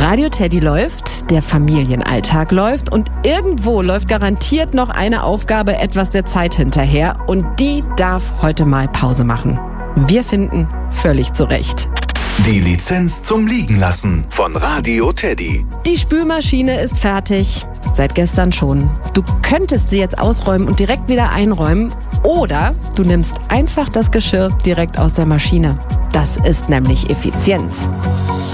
Radio Teddy läuft, der Familienalltag läuft und irgendwo läuft garantiert noch eine Aufgabe etwas der Zeit hinterher und die darf heute mal Pause machen. Wir finden, völlig zu Recht. Die Lizenz zum Liegenlassen von Radio Teddy. Die Spülmaschine ist fertig. Seit gestern schon. Du könntest sie jetzt ausräumen und direkt wieder einräumen. Oder du nimmst einfach das Geschirr direkt aus der Maschine. Das ist nämlich Effizienz.